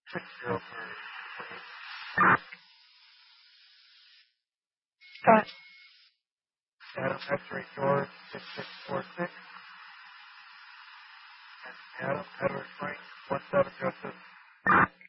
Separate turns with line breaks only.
60.
Got it.
Adam X-ray George 6646. And Adam Edward Frank 17 Justice.